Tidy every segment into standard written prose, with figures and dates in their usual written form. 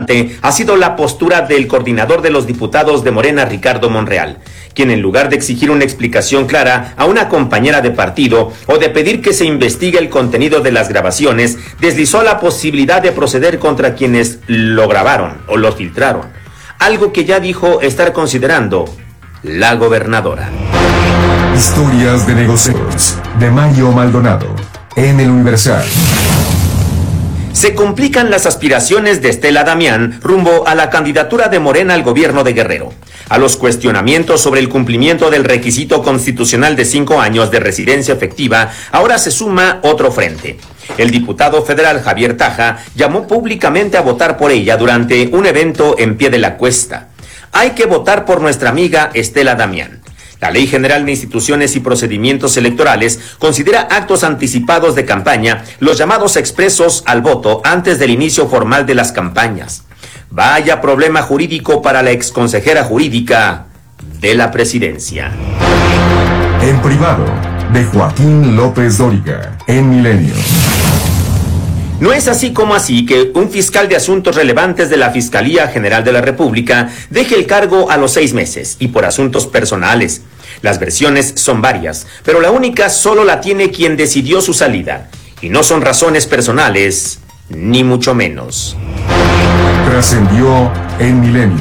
preocupante ha sido la postura del coordinador de los diputados de Morena, Ricardo Monreal, quien en lugar de exigir una explicación clara a una compañera de partido o de pedir que se investigue el contenido de las grabaciones, deslizó la posibilidad de proceder contra quienes lo grabaron o lo filtraron, algo que ya dijo estar considerando la gobernadora. Historias de negocios, de Mayo Maldonado, en El Universal. Se complican las aspiraciones de Estela Damián rumbo a la candidatura de Morena al gobierno de Guerrero. A los cuestionamientos sobre el cumplimiento del requisito constitucional de 5 años de residencia efectiva, ahora se suma otro frente. El diputado federal Javier Taja llamó públicamente a votar por ella durante un evento en Pie de la Cuesta. Hay que votar por nuestra amiga Estela Damián. La Ley General de Instituciones y Procedimientos Electorales considera actos anticipados de campaña los llamados expresos al voto antes del inicio formal de las campañas. Vaya problema jurídico para la exconsejera jurídica de la presidencia. En privado, de Joaquín López Dóriga, en Milenio. No es así como así que un fiscal de asuntos relevantes de la Fiscalía General de la República deje el cargo a los 6 meses y por asuntos personales. Las versiones son varias, pero la única solo la tiene quien decidió su salida. Y no son razones personales, ni mucho menos. Trascendió en Milenio.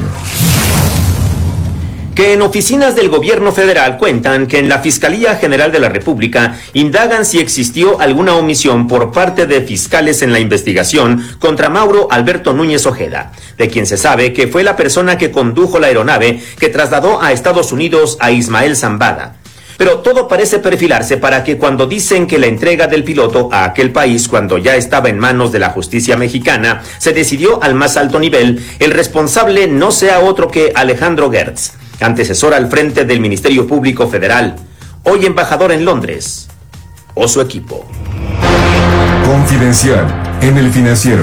Que en oficinas del gobierno federal cuentan que en la Fiscalía General de la República indagan si existió alguna omisión por parte de fiscales en la investigación contra Mauro Alberto Núñez Ojeda, de quien se sabe que fue la persona que condujo la aeronave que trasladó a Estados Unidos a Ismael Zambada. Pero todo parece perfilarse para que cuando dicen que la entrega del piloto a aquel país cuando ya estaba en manos de la justicia mexicana se decidió al más alto nivel, el responsable no sea otro que Alejandro Gertz, antecesor al frente del Ministerio Público Federal, hoy embajador en Londres, o su equipo. Confidencial, en El Financiero.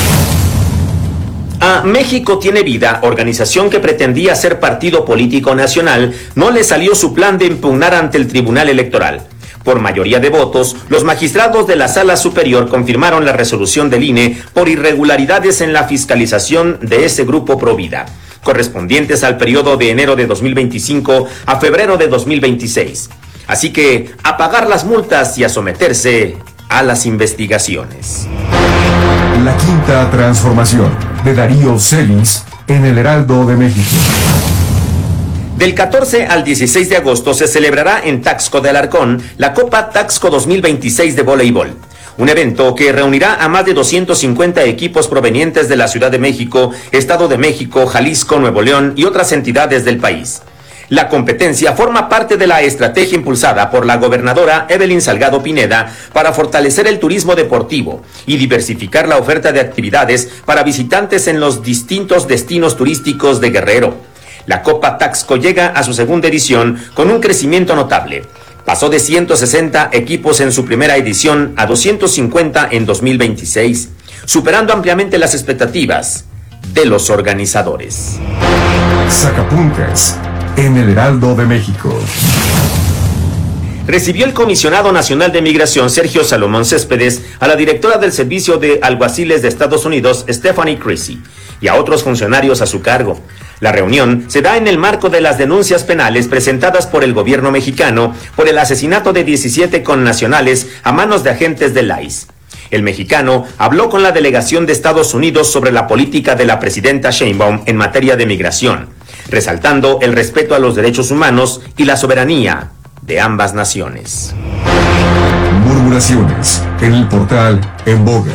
A México Tiene Vida, organización que pretendía ser partido político nacional, no le salió su plan de impugnar ante el Tribunal Electoral. Por mayoría de votos, los magistrados de la Sala Superior confirmaron la resolución del INE por irregularidades en la fiscalización de ese grupo Provida, correspondientes al periodo de enero de 2025 a febrero de 2026. Así que a pagar las multas y a someterse a las investigaciones. La Quinta Transformación, de Darío Celis, en El Heraldo de México. Del 14 al 16 de agosto se celebrará en Taxco de Alarcón la Copa Taxco 2026 de voleibol. Un evento que reunirá a más de 250 equipos provenientes de la Ciudad de México, Estado de México, Jalisco, Nuevo León y otras entidades del país. La competencia forma parte de la estrategia impulsada por la gobernadora Evelyn Salgado Pineda para fortalecer el turismo deportivo y diversificar la oferta de actividades para visitantes en los distintos destinos turísticos de Guerrero. La Copa Taxco llega a su segunda edición con un crecimiento notable. Pasó de 160 equipos en su primera edición a 250 en 2026, superando ampliamente las expectativas de los organizadores. Sacapuntas, en El Heraldo de México. Recibió el comisionado nacional de migración Sergio Salomón Céspedes a la directora del Servicio de Alguaciles de Estados Unidos, Stephanie Creasy, y a otros funcionarios a su cargo. La reunión se da en el marco de las denuncias penales presentadas por el gobierno mexicano por el asesinato de 17 connacionales a manos de agentes del ICE. El mexicano habló con la delegación de Estados Unidos sobre la política de la presidenta Sheinbaum en materia de migración, resaltando el respeto a los derechos humanos y la soberanía de ambas naciones. Murmuraciones en el portal En Boga.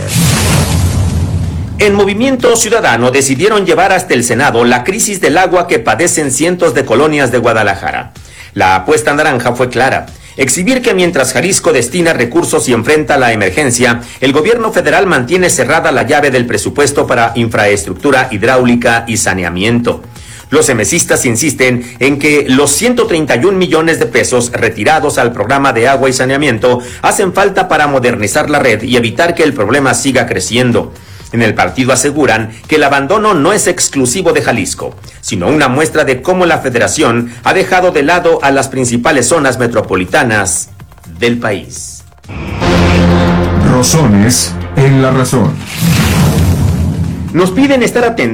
En Movimiento Ciudadano decidieron llevar hasta el Senado la crisis del agua que padecen cientos de colonias de Guadalajara. La apuesta naranja fue clara: exhibir que mientras Jalisco destina recursos y enfrenta la emergencia, el gobierno federal mantiene cerrada la llave del presupuesto para infraestructura hidráulica y saneamiento. Los emesistas insisten en que los 131 millones de pesos retirados al programa de agua y saneamiento hacen falta para modernizar la red y evitar que el problema siga creciendo. En el partido aseguran que el abandono no es exclusivo de Jalisco, sino una muestra de cómo la federación ha dejado de lado a las principales zonas metropolitanas del país. Rosones en la razón. Nos piden estar atentos